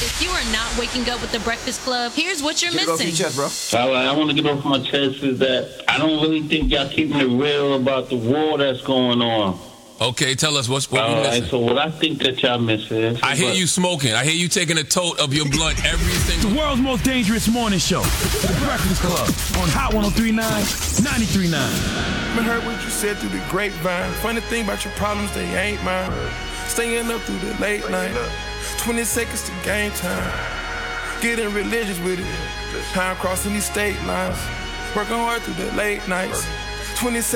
If you are not waking up with the Breakfast Club, here's what you're Get it off your missing. chest, bro. I want to get off my chest is that I don't really think y'all keeping it real about the war that's going on. Okay, tell us what we missing. So what I think that y'all missing is... I hear you smoking. I hear you taking a tote of your blunt every single... The world's most dangerous morning show. The Breakfast Club on Hot 103.9, 93.9. I heard what you said through the grapevine. Funny thing about your problems, they ain't mine. Staying up through the late night. 20 seconds to game time. Getting religious with it. Time crossing these state lines. Working hard through the late nights. 20 seconds.